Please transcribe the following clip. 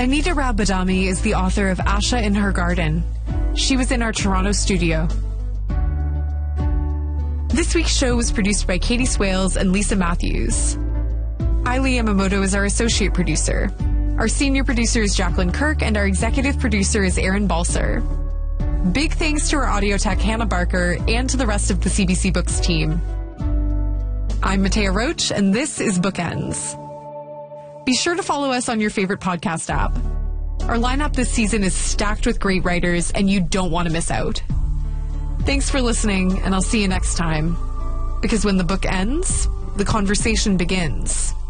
Anita Rao-Badami is the author of Asha in Her Garden. She was in our Toronto studio. This week's show was produced by Katie Swales and Lisa Matthews. Aili Yamamoto is our associate producer. Our senior producer is Jacqueline Kirk, and our executive producer is Aaron Balser. Big thanks to our audio tech, Hannah Barker, and to the rest of the CBC Books team. I'm Matea Roach, and this is Bookends. Be sure to follow us on your favorite podcast app. Our lineup this season is stacked with great writers, and you don't want to miss out. Thanks for listening, and I'll see you next time. Because when the book ends, the conversation begins.